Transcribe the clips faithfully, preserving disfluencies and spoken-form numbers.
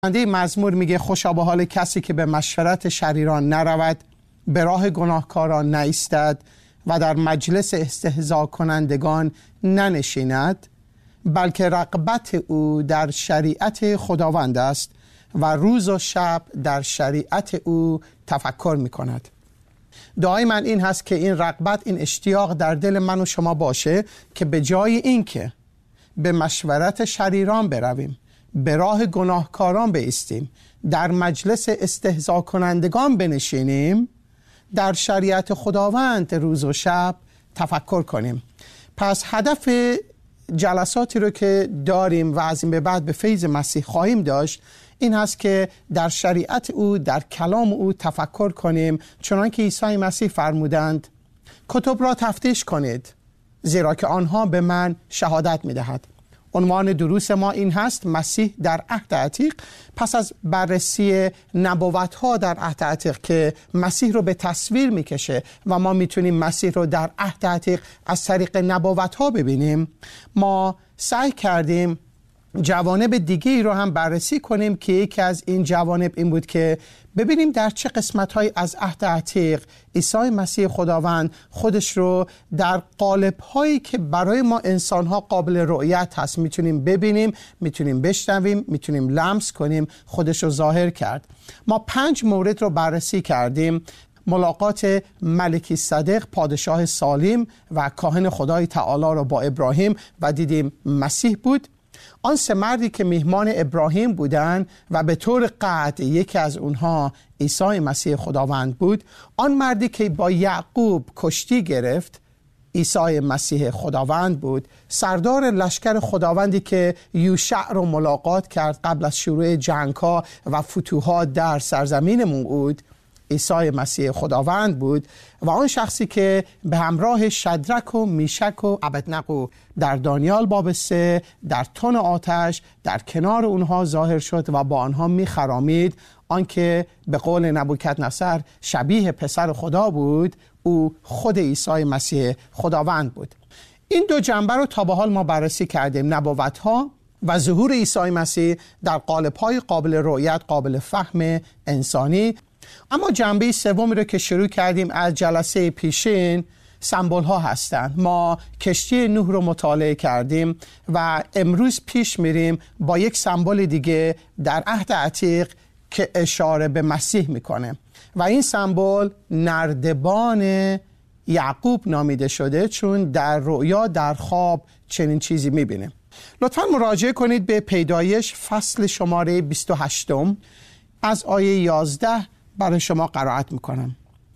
نویسنده مزمور میگه خوشا به حال کسی که به مشورت شریران نرود، به راه گناهکاران نایستد و در مجلس استهزا کنندگان ننشیند، بلکه رغبت او در شریعت خداوند است و روز و شب در شریعت او تفکر میکند. دعای من این هست که این رغبت، این اشتیاق در دل من و شما باشه که به جای این که به مشورت شریران برویم، به راه گناهکاران بایستیم، در مجلس استهزا کنندگان بنشینیم، در شریعت خداوند روز و شب تفکر کنیم. پس هدف جلساتی رو که داریم و از این به بعد به فیض مسیح خواهیم داشت این هست که در شریعت او، در کلام او تفکر کنیم، چنانکه عیسی مسیح فرمودند کتب را تفتیش کنید زیرا که آنها به من شهادت می‌دهد. عنوان دروس ما این هست: مسیح در عهد عتیق. پس از بررسی نبوت‌ها در عهد عتیق که مسیح رو به تصویر میکشه و ما میتونیم مسیح رو در عهد عتیق از طریق نبوت‌ها ببینیم، ما سعی کردیم جوانب دیگه ای رو هم بررسی کنیم که یکی از این جوانب این بود که ببینیم در چه قسمت‌های از عهد عتیق عیسی مسیح خداوند خودش رو در قالب‌هایی که برای ما انسان‌ها قابل رؤیت هست میتونیم ببینیم، میتونیم بشنویم، میتونیم لمس کنیم، خودش رو ظاهر کرد. ما پنج مورد رو بررسی کردیم: ملاقات ملکی صدق، پادشاه سالم و کاهن خدای تعالی رو با ابراهیم و دیدیم مسیح بود. آن سه مردی که میهمان ابراهیم بودند و به طور قطع یکی از اونها عیسی مسیح خداوند بود. آن مردی که با یعقوب کشتی گرفت عیسی مسیح خداوند بود. سردار لشکر خداوندی که یوشع رو ملاقات کرد قبل از شروع جنگ‌ها و فتوحات در سرزمین موعود عیسی مسیح خداوند بود. و آن شخصی که به همراه شدرک و میشک و ابدنغو در دانیال باب سه در تن آتش در کنار اونها ظاهر شد و با آنها میخرامید، آنکه به قول نبوکدنصر شبیه پسر خدا بود، او خود عیسی مسیح خداوند بود. این دو جنبه رو تا به حال ما بررسی کردیم: نبوت‌ها و ظهور عیسی مسیح در قالب‌های قابل رؤیت، قابل فهم انسانی. اما جنبه سومی رو که شروع کردیم از جلسه پیشین سمبول ها هستند. ما کشتی نوح رو مطالعه کردیم و امروز پیش میریم با یک سمبول دیگه در عهد عتیق که اشاره به مسیح میکنه و این سمبول نردبان یعقوب نامیده شده، چون در رؤیا در خواب چنین چیزی میبینه. لطفاً مراجعه کنید به پیدایش فصل شماره بیست و هشت از آیه یازده برای شما قرائت میکنم.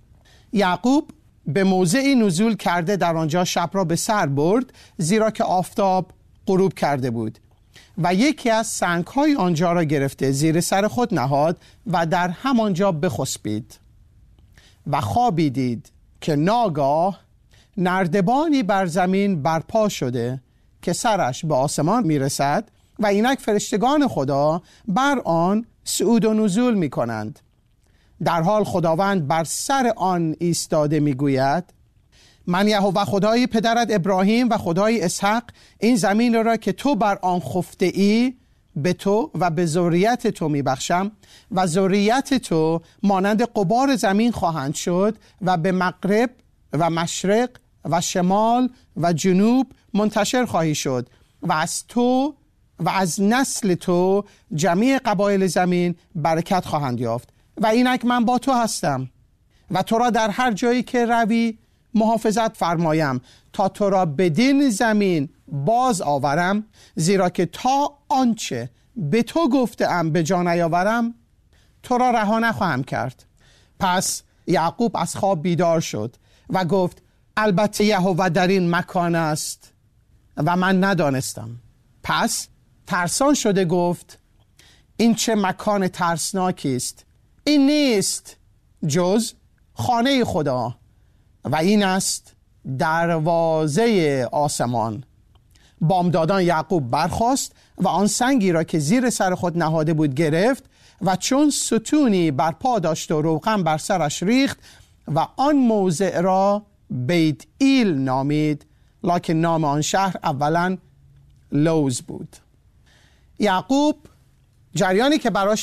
یعقوب به موضعی نزول کرده در آنجا شب را به سر برد، زیرا که آفتاب غروب کرده بود و یکی از سنگ‌های آنجا را گرفته زیر سر خود نهاد و در همانجا بخسبید و خوابی دید که ناگاه نردبانی بر زمین برپا شده که سرش به آسمان میرسد و اینک فرشتگان خدا بر آن صعود و نزول می کنند. در حال خداوند بر سر آن ایستاده می گوید: من یهوه خدای پدرت ابراهیم و خدای اسحاق این زمین را که تو بر آن خفته ای به تو و به ذریت تو می بخشم و ذریت تو مانند غبار زمین خواهند شد و به مغرب و مشرق و شمال و جنوب منتشر خواهی شد و از تو و از نسل تو جمیع قبایل زمین برکت خواهند یافت و اینک من با تو هستم و تو را در هر جایی که روی محافظت فرمایم تا تو را بدین زمین باز آورم، زیرا که تا آنچه به تو گفتم به جا نیاورم تو را رها نخواهم کرد. پس یعقوب از خواب بیدار شد و گفت: البته یهوه در این مکان است و من ندانستم. پس ترسان شده گفت: این چه مکان ترسناکی است! این نیست جز خانه خدا و این است دروازه آسمان. بامدادان یعقوب برخاست و آن سنگی را که زیر سر خود نهاده بود گرفت و چون ستونی برپا داشت و روغن بر سرش ریخت و آن موضع را بیت ایل نامید، لکن نام آن شهر اولا لوز بود. یعقوب جریانی که براش